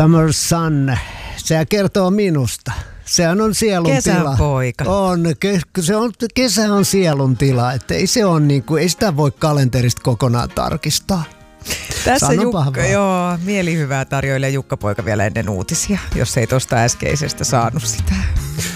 Summer Sun, se kertoo minusta. Sehän on sielun Kesän tila. poika. Kesä on sielun tila, että ei sitä voi kalenterista kokonaan tarkistaa. Tässä Jukka, mielihyvää tarjoilee Jukka-poika vielä ennen uutisia, jos ei tuosta äskeisestä saanut sitä.